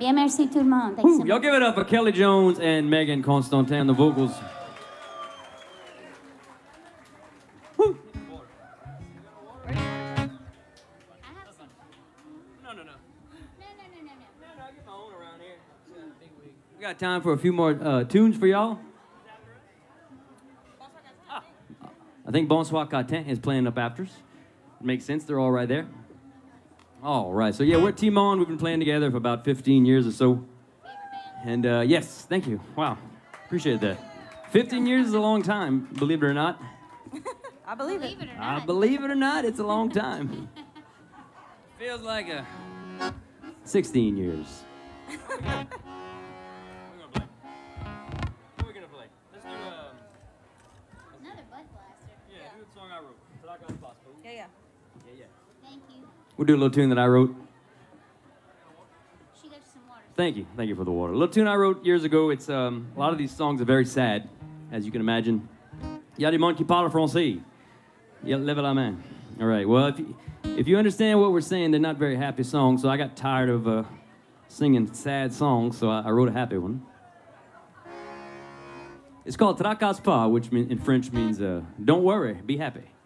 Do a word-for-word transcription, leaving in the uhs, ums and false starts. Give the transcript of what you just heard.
Bien, merci tout le monde. Thanks so Y'all much. give it up for Kelly Jones and Megan Constantin, the vocals. Woo. I have some. No, no, no. No, no, no, no, no. No, I get my own around here. We got time for a few more uh, tunes for y'all. Ah, I think Bonsoir Catin is playing up after us. Makes sense, they're all right there. All right, so yeah, we're Team On. We've been playing together for about fifteen years or so. And uh, yes, thank you. Wow, appreciate that. fifteen years is a long time, believe it or not. I believe Believe it. it or I not. believe it or not, it's a long time. Feels like a sixteen years. We're gonna play. What are we gonna play? Let's do um, Another butt blaster. yeah, do the song I wrote. Tracas Paz. Yeah, yeah. Yeah, yeah. Thank you. We'll do a little tune that I wrote. She got you some water. Thank you, thank you for the water. A little tune I wrote years ago. It's um, a lot of these songs are very sad, as you can imagine. Il y a des monde qui parlent français. Yeah, lève la main. All right. Well, if you, if you understand what we're saying, they're not very happy songs. So I got tired of uh, singing sad songs, so I, I wrote a happy one. It's called Tracas pas, which mean, in French means uh, don't worry, be happy.